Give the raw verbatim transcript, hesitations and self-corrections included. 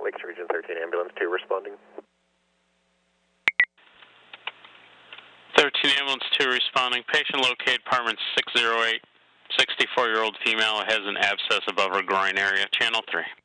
Lakes Region thirteen Ambulance two responding. thirteen Ambulance two responding. Patient located, apartment six oh eight. sixty-four-year-old female has an abscess above her groin area. Channel three.